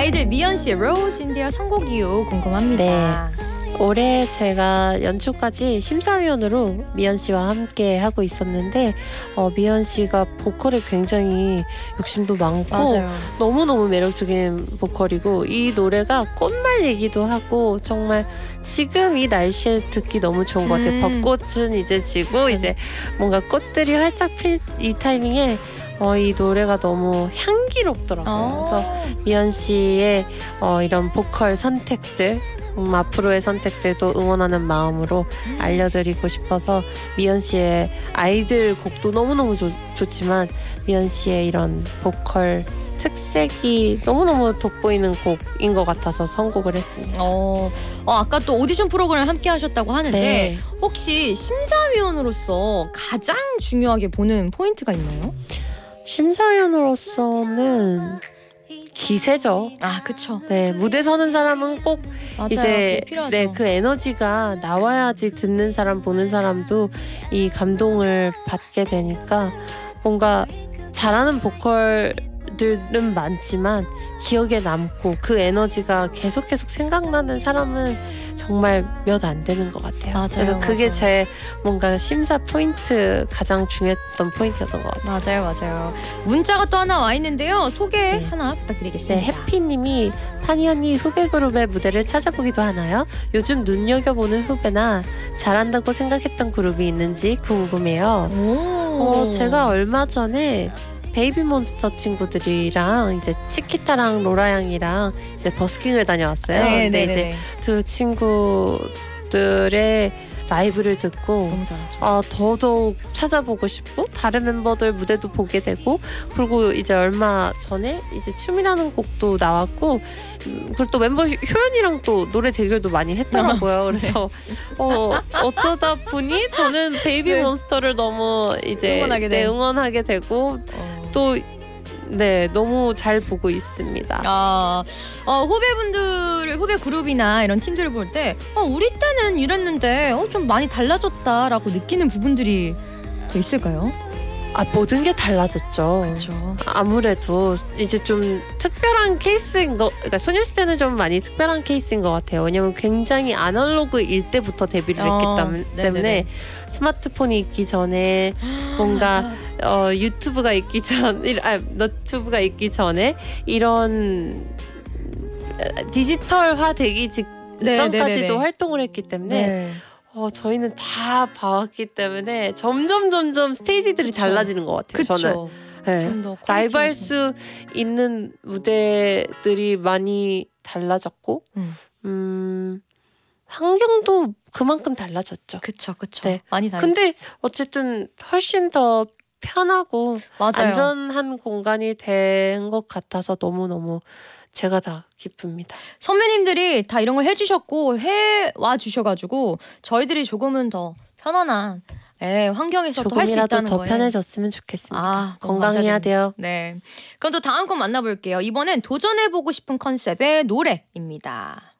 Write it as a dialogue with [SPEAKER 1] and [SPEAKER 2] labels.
[SPEAKER 1] 아이들 미연 씨의 로즈인데요. 선곡 이유 궁금합니다.
[SPEAKER 2] 올해 제가 연초까지 심사위원으로 미연 씨와 함께 하고 있었는데 미연 씨가 보컬에 굉장히 욕심도 많고
[SPEAKER 1] 맞아요.
[SPEAKER 2] 너무너무 매력적인 보컬이고 이 노래가 꽃말 얘기도 하고 정말 지금 이 날씨에 듣기 너무 좋은 것 같아요. 벚꽃은 이제 지고 이제 뭔가 꽃들이 활짝 필 이 타이밍에 이 노래가 너무 향기롭더라고요. 그래서 미연 씨의 이런 보컬 선택들 앞으로의 선택들도 응원하는 마음으로 알려드리고 싶어서 미연 씨의 아이들 곡도 너무너무 좋지만 미연 씨의 이런 보컬 특색이 너무너무 돋보이는 곡인 것 같아서 선곡을 했습니다.
[SPEAKER 1] 아까 또 오디션 프로그램 함께 하셨다고 하는데
[SPEAKER 2] 네.
[SPEAKER 1] 혹시 심사위원으로서 가장 중요하게 보는 포인트가 있나요?
[SPEAKER 2] 심사위원으로서는 기세죠.
[SPEAKER 1] 그쵸.
[SPEAKER 2] 네, 무대 서는 사람은 꼭
[SPEAKER 1] 맞아요.
[SPEAKER 2] 이제
[SPEAKER 1] 필요하죠.
[SPEAKER 2] 그 에너지가 나와야지 듣는 사람 보는 사람도 이 감동을 받게 되니까 뭔가 잘하는 보컬들은 많지만 기억에 남고 그 에너지가 계속 생각나는 사람은 정말 몇 안 되는 것 같아요.
[SPEAKER 1] 맞아요,
[SPEAKER 2] 그래서 그게
[SPEAKER 1] 맞아요.
[SPEAKER 2] 제 뭔가 심사 포인트 가장 중요했던 포인트였던 것 같아요.
[SPEAKER 1] 맞아요. 문자가 또 하나 와 있는데요. 소개 하나 부탁드리겠습니다.
[SPEAKER 2] 네, 해피님이 파니 언니 후배 그룹의 무대를 찾아보기도 하나요? 요즘 눈여겨보는 후배나 잘한다고 생각했던 그룹이 있는지 궁금해요. 제가 얼마 전에 베이비몬스터 친구들이랑 이제 치키타랑 로라양이랑 이제 버스킹을 다녀왔어요. 근데 이제 두 친구들의 라이브를 듣고
[SPEAKER 1] 너무 잘하죠.
[SPEAKER 2] 더더욱 찾아보고 싶고 다른 멤버들 무대도 보게 되고 그리고 이제 얼마 전에 이제 춤이라는 곡도 나왔고 그리고 또 멤버 효연이랑 또 노래 대결도 많이 했더라고요. 그래서 어쩌다 보니 저는 베이비몬스터를 너무 이제 응원하게 되고 또 너무 잘 보고 있습니다.
[SPEAKER 1] 후배 그룹이나 이런 팀들을 볼 때 우리 때는 이랬는데 좀 많이 달라졌다라고 느끼는 부분들이 더 있을까요?
[SPEAKER 2] 모든 게 달라졌죠.
[SPEAKER 1] 그렇죠.
[SPEAKER 2] 아무래도 이제 좀 특별한 케이스인 거, 그러니까 소녀시대는 좀 많이 특별한 케이스인 것 같아요. 왜냐면 굉장히 아날로그일 때부터 데뷔를 했기 때문에 스마트폰이 있기 전에 뭔가 유튜브가 있기 너튜브가 있기 전에 이런 디지털화 되기 직전까지도 활동을 했기 때문에 저희는 다 봐왔기 때문에 점점 스테이지들이 달라지는 것 같아요. 저는 라이브 할 수 있는 무대들이 많이 달라졌고 환경도 그만큼 달라졌죠.
[SPEAKER 1] 그쵸.
[SPEAKER 2] 네.
[SPEAKER 1] 많이 달라졌죠.
[SPEAKER 2] 근데 어쨌든 훨씬 더 편하고
[SPEAKER 1] 맞아요.
[SPEAKER 2] 안전한 공간이 된 것 같아서 너무너무 제가 다 기쁩니다.
[SPEAKER 1] 선배님들이 다 이런 걸 해주셨고 해와 주셔가지고 저희들이 조금은 더 편안한 환경에서 또 할 수 있다는
[SPEAKER 2] 조금이라도 더
[SPEAKER 1] 거예요.
[SPEAKER 2] 편해졌으면 좋겠습니다.
[SPEAKER 1] 감사드립니다.
[SPEAKER 2] 건강해야 돼요.
[SPEAKER 1] 네. 그럼 또 다음 건 만나볼게요. 이번엔 도전해보고 싶은 컨셉의 노래입니다.